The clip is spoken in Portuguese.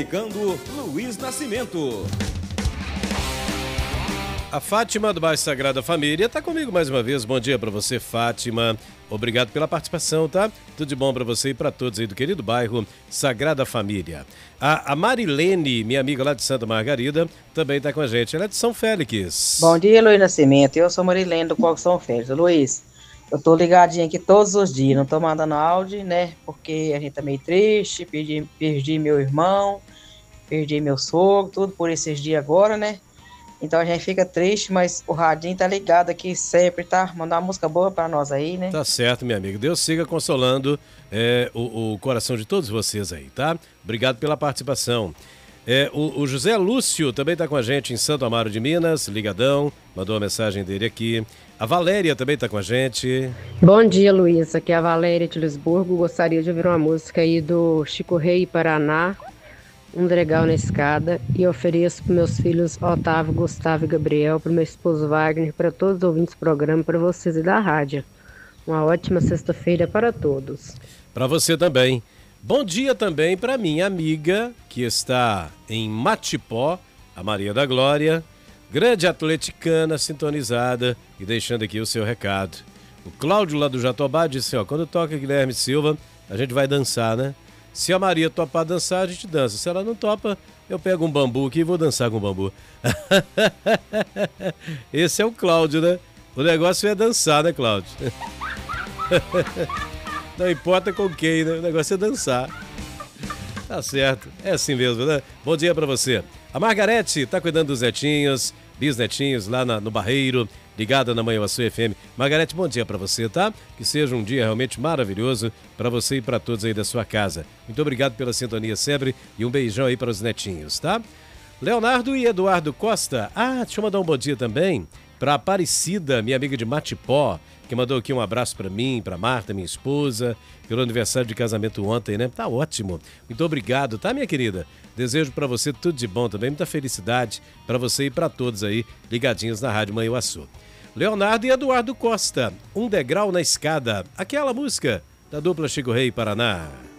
Comunicando Luiz Nascimento. A Fátima do bairro Sagrada Família está comigo mais uma vez. Bom dia para você, Fátima. Obrigado pela participação, tá? Tudo de bom para você e para todos aí do querido bairro Sagrada Família. A Marilene, minha amiga lá de Santa Margarida, também está com a gente. Ela é de São Félix. Bom dia, Luiz Nascimento. Eu sou Marilene do Coco São Félix. Luiz, eu tô ligadinho aqui todos os dias. Não tô mandando áudio, né? Porque a gente tá meio triste. Perdi meu irmão, perdi meu sogro, tudo por esses dias agora, né? Então a gente fica triste, mas o radinho tá ligado aqui sempre, tá? Mandar uma música boa pra nós aí, né? Tá certo, minha amiga. Deus siga consolando o coração de todos vocês aí, tá? Obrigado pela participação. O José Lúcio também tá com a gente em Santo Amaro de Minas, ligadão, mandou uma mensagem dele aqui. A Valéria também tá com a gente. Bom dia, Luiz. Aqui é a Valéria de Lisburgo. Gostaria de ouvir uma música aí do Chico Rei Paraná, Um Dregal na Escada, e ofereço para meus filhos Otávio, Gustavo e Gabriel, para meu esposo Wagner, para todos os ouvintes do programa, para vocês e da rádio. Uma ótima sexta-feira para todos. Para você também. Bom dia também para minha amiga que está em Matipó, a Maria da Glória, grande atleticana, sintonizada e deixando aqui o seu recado. O Cláudio lá do Jatobá disse, quando toca Guilherme Silva, a gente vai dançar, né? Se a Maria topar dançar, a gente dança. Se ela não topa, eu pego um bambu aqui e vou dançar com o bambu. Esse é o Cláudio, né? O negócio é dançar, né, Cláudio? Não importa com quem, né? O negócio é dançar. Tá certo. É assim mesmo, né? Bom dia pra você. A Margarete tá cuidando dos netinhos, bisnetinhos lá no Barreiro, ligada na Manhã Açu FM. Margarete, bom dia para você, tá? Que seja um dia realmente maravilhoso para você e para todos aí da sua casa. Muito obrigado pela sintonia sempre e um beijão aí para os netinhos, tá? Leonardo e Eduardo Costa. Deixa eu mandar um bom dia também para Aparecida, minha amiga de Matipó, que mandou aqui um abraço para mim, para Marta, minha esposa, pelo aniversário de casamento ontem, né? Tá ótimo. Muito obrigado, tá, minha querida? Desejo para você tudo de bom também, muita felicidade para você e para todos aí ligadinhos na Rádio Manhã Açu. Leonardo e Eduardo Costa, Um Degrau na Escada, aquela música da dupla Chico Rei Paraná.